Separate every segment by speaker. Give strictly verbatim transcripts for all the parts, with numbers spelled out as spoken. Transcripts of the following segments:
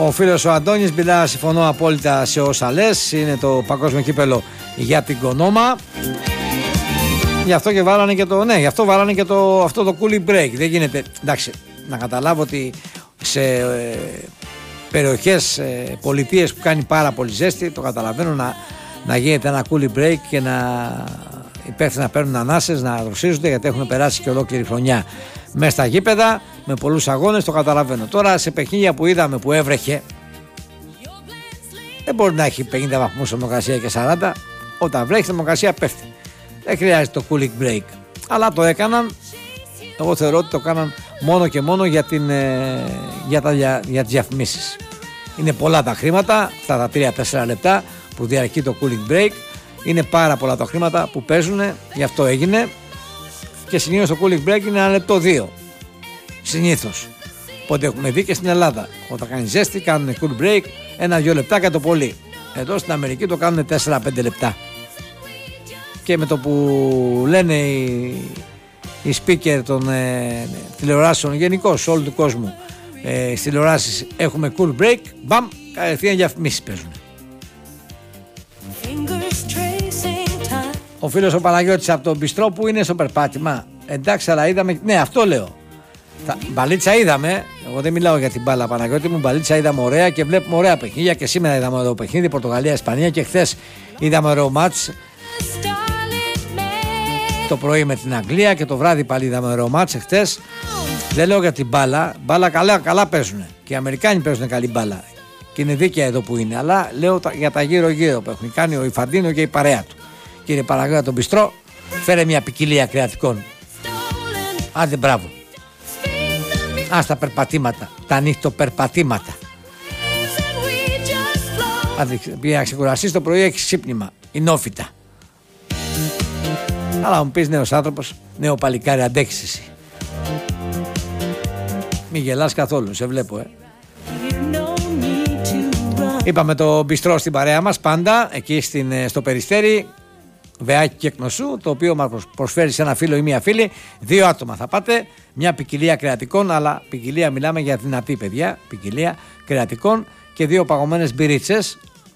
Speaker 1: Ο φίλος ο Αντώνης μιλά, συμφωνώ απόλυτα σε όσα λες. Είναι το παγκόσμιο κύπελο για την Κονόμα. Γι' αυτό και βάλανε και το, ναι, γι' αυτό βάλανε και το, αυτό το cooling break. Δεν γίνεται, εντάξει, να καταλάβω ότι σε ε, περιοχές, ε, πολιτείες που κάνει πάρα πολύ ζέστη, το καταλαβαίνω να, να γίνεται ένα cooling break και να υπεύθυνα να παίρνουν ανάσες, να δροσίζονται, γιατί έχουν περάσει και ολόκληρη χρονιά μέσα στα γήπεδα με πολλούς αγώνες, το καταλαβαίνω. Τώρα σε παιχνίδια που είδαμε που έβρεχε, δεν μπορεί να έχει πενήντα βαθμούς θερμοκρασία και σαράντα. Όταν βρέχει, η θερμοκρασία πέφτει. Δεν χρειάζεται το cooling break. Αλλά το έκαναν. Εγώ θεωρώ ότι το έκαναν μόνο και μόνο για, την, για, τα, για, για τις διαφημίσεις. Είναι πολλά τα χρήματα, αυτά τα τρία τέσσερα λεπτά που διαρκεί το cooling break. Είναι πάρα πολλά τα χρήματα που παίζουν, γι' αυτό έγινε. Και συνήθως το cooling break είναι ένα λεπτό δύο. Συνήθως. Οπότε έχουμε δει και στην Ελλάδα. Όταν κάνει ζέστη, κάνουν cool break ένα-δύο λεπτά και το πολύ. Εδώ στην Αμερική το κάνουν τέσσερα πέντε λεπτά. Και με το που λένε οι, οι speaker των ε, τηλεοράσεων γενικώς όλου του κόσμου, ε, στις τηλεοράσεις έχουμε cool break, μπαμ, κατευθείαν διαφημίσεις παίζουν. Ο φίλος ο Παναγιώτης από τον Μπιστρό που είναι στο περπάτημα. Εντάξει, αλλά είδαμε. Ναι, αυτό λέω. Τα, μπαλίτσα είδαμε. Εγώ δεν μιλάω για την μπάλα, Παναγιώτη μου. Μπαλίτσα είδαμε ωραία και βλέπουμε ωραία παιχνίδια. Και σήμερα είδαμε εδώ παιχνίδι Πορτογαλία-Ισπανία. Και χθες είδαμε ωραίο μάτς το πρωί με την Αγγλία. Και το βράδυ πάλι είδαμε ωραίο μάτς χθες. Δεν λέω για την μπάλα. Μπάλα καλά, καλά παίζουν. Και οι Αμερικάνοι παίζουν καλή μπάλα. Και είναι δίκαια εδώ που είναι. Αλλά λέω τα, για τα γύρω-γύρω που έχουν κάνει ο Ιφαντίνο και η παρέα του. Κύριε Παναγιώτη τον Μπιστρό, φέρε μια ποικιλία κρεατικών. Άντε μπράβο. Ας τα περπατήματα, τα νυχτοπερπατήματα. Άντε πήγε να ξεκουραστείς το πρωί, έχεις ξύπνημα, εινόφυτα. Αλλά μου πεις νέος άνθρωπος, νέο παλικάρι, αντέχεις εσύ. Μη γελάς καθόλου, σε βλέπω ε. Είπαμε το Μπιστρό στην παρέα μας πάντα, εκεί στην, στο Περιστέρι. Βεάκι και Κνωσού, το οποίο μας προσφέρει σε ένα φίλο ή μία φίλη. Δύο άτομα θα πάτε, μια ποικιλία κρεατικών, αλλά ποικιλία μιλάμε για δυνατή παιδιά, ποικιλία κρεατικών και δύο παγωμένες μπυρίτσες.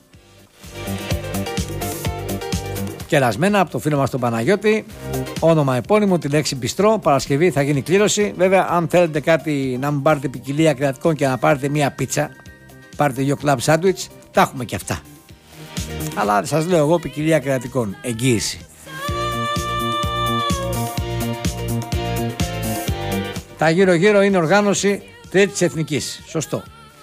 Speaker 1: Κερασμένα από το φίλο μας τον Παναγιώτη. Όνομα επώνυμο, τη λέξη Μπιστρό. Παρασκευή θα γίνει κλήρωση. Βέβαια, αν θέλετε κάτι να μην πάρετε ποικιλία κρεατικών και να πάρετε μία πίτσα, πάρετε δύο κλαμπ σάντουιτς, τα έχουμε και αυτά. Αλλά σας λέω εγώ ποικιλία κρεατικών, εγγύηση. Τα γύρω γύρω είναι οργάνωση τρίτης εθνικής, σωστό.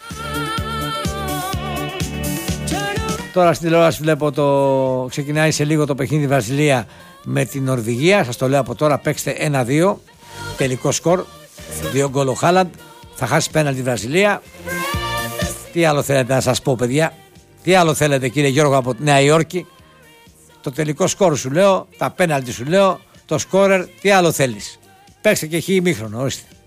Speaker 1: Τώρα στην τηλεόραση βλέπω το ξεκινάει σε λίγο το παιχνίδι Βραζιλία με την Νορβηγία. Σας το λέω από τώρα, παίξτε ένα δύο, τελικό σκορ, δύο γκολ ο Χάλαντ, θα χάσει πέναλτι Βραζιλία. Τι άλλο θέλετε να σας πω παιδιά? Τι άλλο θέλετε κύριε Γιώργο από τη Νέα Υόρκη? Το τελικό σκορ σου λέω, τα πέναλτι σου λέω, το σκόρερ, τι άλλο θέλεις? Παίξτε και χι ημίχρονο, ορίστε.